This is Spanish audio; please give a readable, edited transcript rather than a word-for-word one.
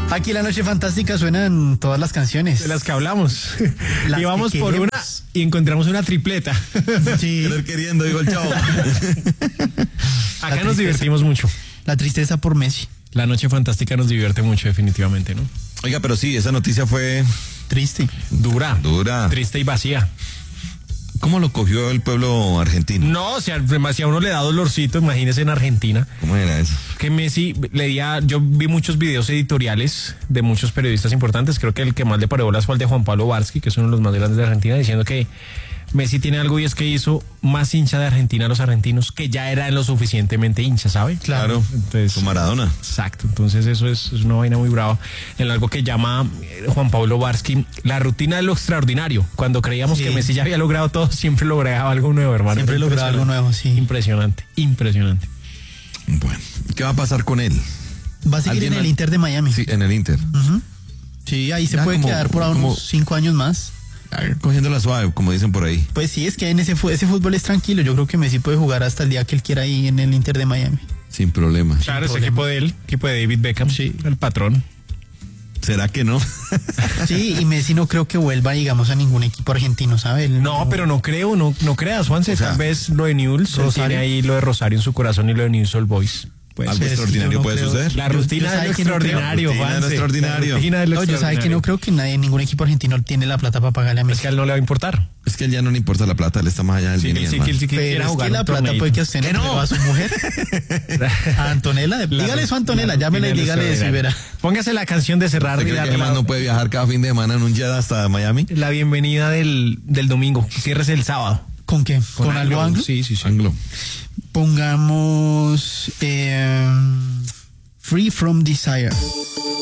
Aquí la noche fantástica suenan todas las canciones. De las que hablamos. Las y vamos que por queremos. una y encontramos una tripleta. Sí. Querer queriendo, digo el chavo. Acá nos divertimos mucho. La tristeza por Messi. La noche fantástica nos divierte mucho, definitivamente, ¿no? Oiga, pero sí, esa noticia fue Triste. Dura. triste. Y vacía. ¿Cómo lo cogió el pueblo argentino? No, o sea, si a uno le da dolorcito, imagínese en Argentina. ¿Cómo era eso? Que Messi yo vi muchos videos editoriales de muchos periodistas importantes. Creo que el que más le paró bolas fue el de Juan Pablo Varsky, que es uno de los más grandes de Argentina, diciendo que Messi tiene algo y es que hizo más hincha de Argentina a los argentinos que ya eran lo suficientemente hinchas, ¿sabe? Claro, Entonces, su Maradona. Exacto, entonces eso es una vaina muy brava. En algo que llama Juan Pablo Varsky la rutina de lo extraordinario. Cuando creíamos Sí. que Messi ya había logrado todo, siempre lograba algo nuevo, hermano. Siempre lograba algo nuevo, sí. Impresionante. Bueno, ¿qué va a pasar con él? Va a seguir ¿Alguien en el más? Inter de Miami. Sí, en el Inter. Ujú. Sí, ahí se Ya puede como- quedar por como- unos 5 años más. Cogiéndola suave, como dicen por ahí. Pues sí, es que en ese fútbol es tranquilo. Yo creo que Messi puede jugar hasta el día que él quiera ahí en el Inter de Miami. Sin problema. Claro, ese equipo de él, equipo de David Beckham, Sí. el patrón. ¿Será que no? Sí, y Messi no creo que vuelva, digamos, a ningún equipo argentino, ¿sabe? Él No, pero no creo, no creas, Juanse. O sea, Tal vez lo de Newell's, él Rosario. tiene ahí lo de Rosario en su corazón y lo de Newell's Old Boys. Puede Algo ser. extraordinario yo no puede creo. suceder. La rutina Yo de lo sabe que no creo. extraordinario, Rutina de lo Juanse. extraordinario. La rutina de lo No, yo sabe que no extraordinario. creo que nadie, ningún equipo argentino tiene la plata para pagarle a Es Messi. que a él no le va a importar. Es que él ya no le importa la plata, él está más allá del bien y del mal. Pero es que la plata puede que a usted no le va a su mujer. A Antonella, dígale eso a Antonella, llámela y dígale eso y verá. Póngase la canción de cerrar ¿Usted y cree que darle además no puede viajar cada fin de semana en un jet hasta Miami? la bienvenida del domingo. Cierres el sábado. ¿Con qué? ¿Con algo anglo? Sí. Anglo. Pongamos Free From Desire.